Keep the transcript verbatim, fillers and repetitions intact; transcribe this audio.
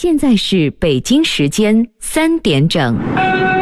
现在是北京时间三点整。